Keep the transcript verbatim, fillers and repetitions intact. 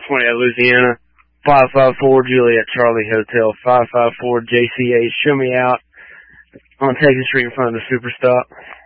twenty at Louisiana. five five four Juliet Charlie Hotel. five five four J C A. Show me out on Texas Street in front of the Superstop.